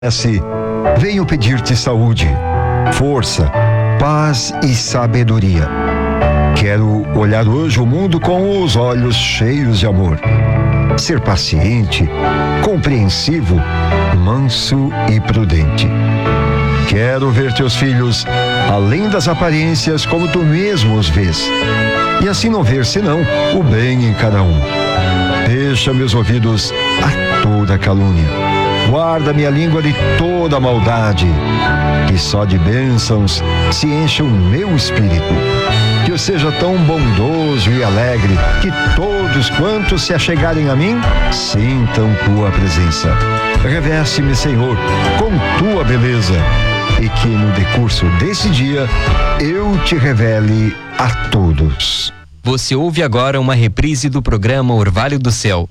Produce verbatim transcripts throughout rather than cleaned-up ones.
Se venho pedir-te saúde, força, paz e sabedoria. Quero olhar hoje o mundo com os olhos cheios de amor. Ser paciente, compreensivo, manso e prudente. Quero ver teus filhos além das aparências como tu mesmo os vês. E assim não ver senão o bem em cada um. Fecha meus ouvidos a toda calúnia. Guarda minha língua de toda maldade, que só de bênçãos se encha o meu espírito. Que eu seja tão bondoso e alegre, que todos quantos se achegarem a mim, sintam tua presença. Reveste-me, Senhor, com tua beleza, e que no decurso desse dia, eu te revele a todos. Você ouve agora uma reprise do programa Orvalho do Céu.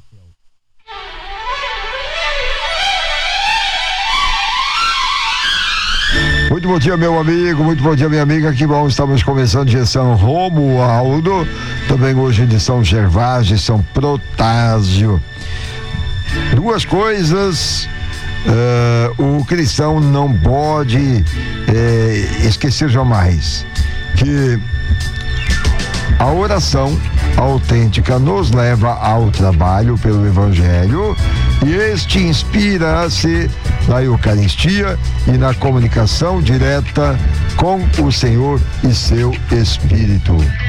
Muito bom dia, meu amigo, muito bom dia, minha amiga, que bom, estamos começando de São Romualdo, também hoje de São Gervásio, São Protásio. Duas coisas uh, o cristão não pode uh, esquecer jamais, que a oração autêntica nos leva ao trabalho pelo Evangelho, e este inspira-se na Eucaristia e na comunicação direta com o Senhor e seu Espírito.